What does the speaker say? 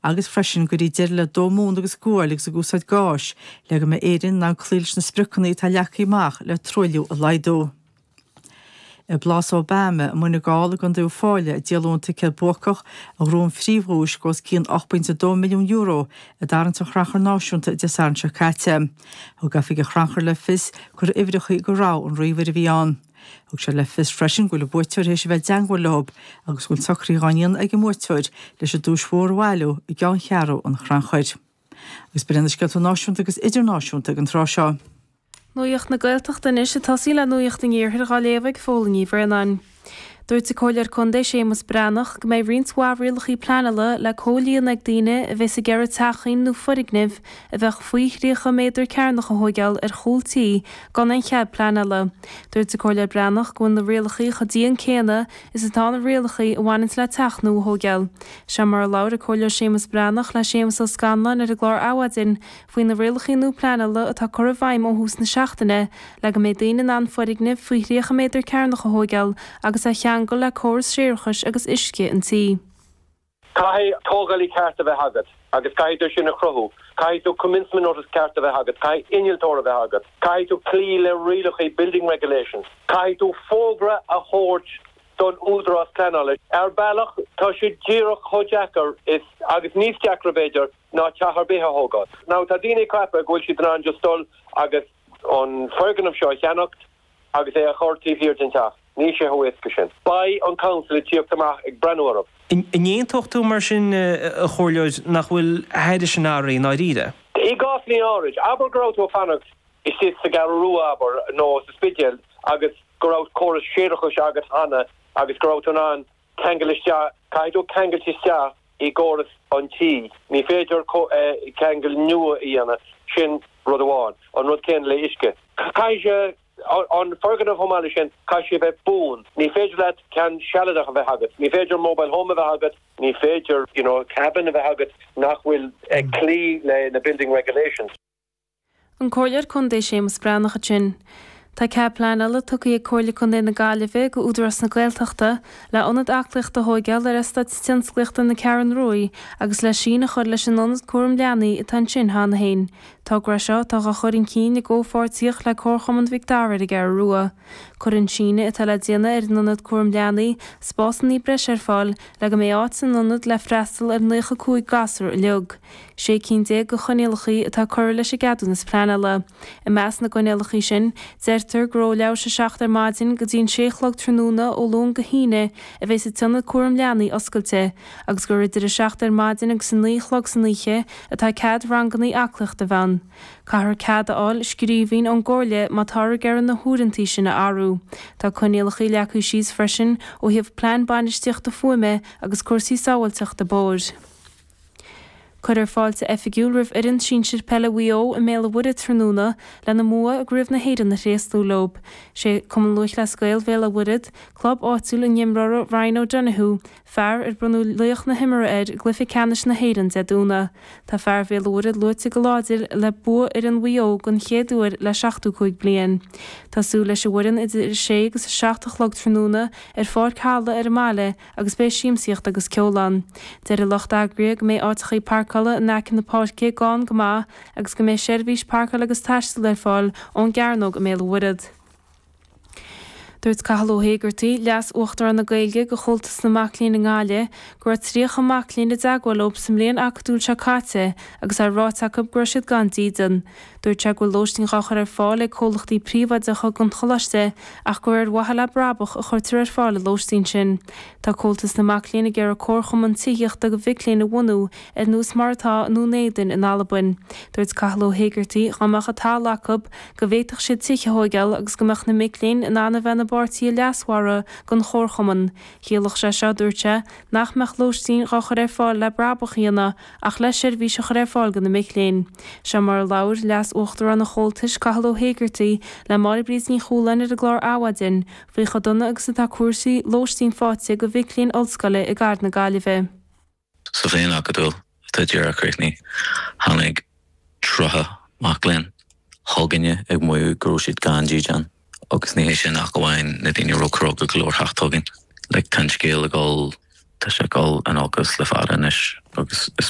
agus freisin go dtí deir le dómún agus gúil agus a gúsáid gáis le go me éireann ná chléilis na spricnaí tá leachíach le troiliú a laidó. I Blas Obama muna gála gan dú fáile dialúnta ceil bucach a rún fríomhrúis gos cían 8.2 milliún euro a daranta chrachar náisiúnta de Sanse Caite. Thug gafiige a chrachar le fis gur ifrichaí go rá an roiomhar a bhíán. Thug se le fis freisin go le buirteir éis bheith deanghfuil lob agus gúil sacraí gáineán ag múirteir leis a dús mhórhhailú i gceann chearú an chranchaid. Agus brenn sciiltú náisiúnta agus idirnáisiúnta an trá seo. Nuíocht na gailteachta is tasí le nuíocht an ggéirthir gá léomh fólaní bhreanáin. Dúirt sa cóilear chundé Séamus Brannach go méid rion swaibhrialchaí planala le cólíonn ag daine a bheits a gcearad tachaín nó furignimh a bheith faoithríocha méidir cearnach a thógeal ar chóiltaí gan an chead planala. Dúirt sa cóilear Brannach gún na rialachaí chodíon céine is atá na rialachaí a bhaint le tachnú thógeal. Se mar leabhar a cóilear Séamus Brannach le Séamus ó Scanlan ar a glár áhadain faoin na rialachaí nó planala atá chur a bhaim ó hús na seachtaine le go méid daine an furignimh faoithríocha méidir cearnach a thógeal agus a go le córas séirchas agus isce an tí. Cai tógalí carta bheith hagad, agus caiidir sin a chruthú, caiitú commencement notice carta bheith hagad, cai iniltóra bheith hagad, caiitú clí le rialachaí building regulations, caiitú fógra a chóirt don údras canala. Bailach tá si díreach chodeachar is agus níos deachra beidir ná teachar béthe thógad. Ná tá daoine cappa gúil si drán justal agus an fergan seo cheannacht agus é a chóirtíí híir teach. Ní sé hóisca sin. Ba an council tíochtach ag breúarm. Inéon tochtú mar sin a chóirleid nach bhfuil heidir sin áirí ná ríide? I gáflí áid, aber grát ó fannacht is si sa gar ruábar nó sa spidial agus grát choras séirechas agus hana agus grát an kengeliste caiidú kengeltiste I góras an tí. Ní féidir kengel nua íana sin rudháin an rud cén le isce. Caiise on fergan of home sin caiisi bheith bún. Ní féidir le can sealadach a bheith hagad. Ní féidir mobile home a bheith hagad. Ní féidir, cabin a bheith hagad nach bhfuil clí le na building regulations. An cóilear chundé Séamus Brannach sin. Tá ceap planala tucaí cóirla chundé na Gaillimhe go údras na Gaeltachta le ionad aclacht a thógeal ar statistionscliachta na Cearan Roy agus le sin a chur leis an ionad cuairm leanaí i tan sin hána hain. Tá gra seo tá a chuir in cín na ggófáirtíoch le cóirchaman Victoria a gar rua. Chur in Síne itá le déana ar an ionad cuairm leanaí spásan ní breis ar fáil le go mé áit san ionad le freistal ar 9 gasar a leog. Sé cín dé go chonéalachaí atá chuir leis a gadú nas planala. I meas na chonéalachaí sin, deirtar gró leabhar sa seachtar maidin go dtíon séchlog trúna ó lún go híine a bheits a tunna cuairm leanaí oscailte, agus gur idir a seachtar maidin agus san líchlog san líche atá cad rangannaí aclacht a bhain. Cahar cad áil scríbhín an gcóirle má tar gearan na húrantí sin na áú. Tá chonéalachaí leacu síos freisin ó híomh plán banisteocht a fuime agus cuasaí sábhailteach de bóir. Chur ar fáilte effigiúil rih an sínsir pelle WO I méle bhuide trúna le na mua a gribh na héidir na réasú lob. sé cum luich le scoil bhéle bhuiid, club áitiúil in Nimrara Ryan O'Donoghue, fear ar brunú luoch na himara glyfi canis na héidir de dúna. Tá fear bhéle bhuiid luite go láidir le bu ar an WO gon chéadúir le 65 blian. Tású leis bhuiin idir sé agus 60 log trúna ar fád cála ar máile agus bé síimsíocht agus ceolán. Deir a locht agriag mé áitichaí parcala necin na páirce gán go má agus go mé seirbhís parcal agus taistal ar fáil ón gearnóg a méle bhuiid. Dúirt Cathal Ó Haggerty leas uachtar an na Gaeilge go chultas na maclín na Gáile gur tríocha maclín na dagháil op sem léon actúil se cáte agus ar ráteach gur siad gan dídan. Dúirt se go lóistín gachar ar fáil ag cholachtaí príomhaideacha gon cholaiste ach gur ar wahala brabach a chuirtar ar fáil lóistín sin. Tá chultas na maclín ag ar a córcham an tíocht a go bhiclín na bhunú ar nús martá nó néidir in Albain. Dúirt Cathal Ó Haggerty chamach a tá lacab go bhéiteach siad tíche hógeal agus gomach na miclín in anna bhena bartí leaswara gon chórchaman. Chialach se seo dúirte nach meach lóistín gachar ar fáil le brabach íana ach leis seirbhí se chur ar fáil gan na miclín. Se mar lair leas uachtar an na chóltais Cathal Ó Haggerty le mar brís ní chúlan ar a glár áhadin faoi chodonna agus atá cuasaí lóistín fáte go bhiclín olscoile I gard na Gaillimhe. Sa bhéon acadúil tá dearach cruithní tháinig trotha maclín thuganne ag muú gróisiad gandíjan agus ní sin nach gohhain na daoine rócrog go glór hachtugin le tan scéal a gáil tá sé gáil an agus le fara inis agus is